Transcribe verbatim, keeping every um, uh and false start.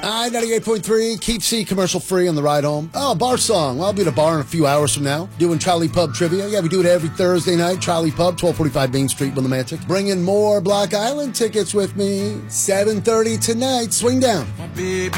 I ninety-eight point three, Keep C commercial free on the ride home. Oh, bar song. Well, I'll be at a bar in a few hours from now, doing Charlie Pub trivia. Yeah, we do it every Thursday night. Charlie Pub, twelve forty-five Main Street, Willimantic. Bring in more Block Island tickets with me. seven thirty tonight. Swing down.